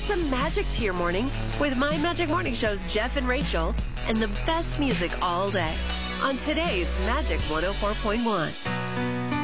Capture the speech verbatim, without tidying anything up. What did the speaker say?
some magic to your morning with My Magic Morning Show's Jeff and Rachel and the best music all day on today's Magic one oh four point one.